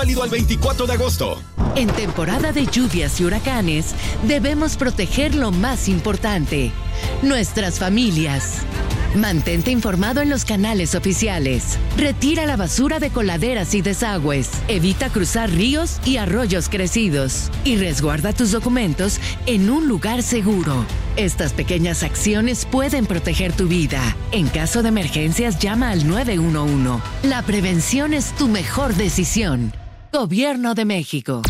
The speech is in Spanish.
Válido al 24 de agosto. En temporada de lluvias y huracanes, debemos proteger lo más importante, nuestras familias. Mantente informado en los canales oficiales. Retira la basura de coladeras y desagües. Evita cruzar ríos y arroyos crecidos. Y resguarda tus documentos en un lugar seguro. Estas pequeñas acciones pueden proteger tu vida. En caso de emergencias, llama al 911. La prevención es tu mejor decisión. Gobierno de México.